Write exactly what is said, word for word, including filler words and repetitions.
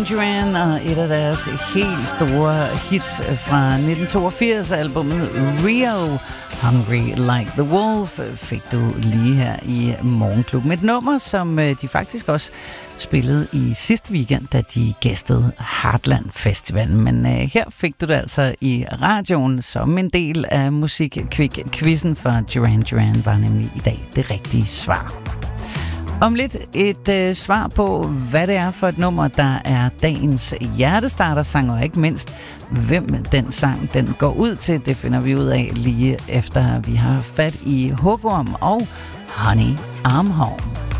Duran Duran og et af deres helt store hits fra nitten toogfirs, albumet Rio, Hungry Like the Wolf, fik du lige her i Morgenklubben. Et nummer, som de faktisk også spillede i sidste weekend, da de gæstede Heartland Festivalen. Men uh, her fik du det altså i radioen som en del af Musik-Kvik-quizzen, for Duran Duran var nemlig i dag det rigtige svar. Om lidt et øh, svar på, hvad det er for et nummer, der er dagens hjertestarter-sang, og ikke mindst, hvem den sang den går ud til. Det finder vi ud af lige efter, vi har fat i Hugorm og Honey I'm Home.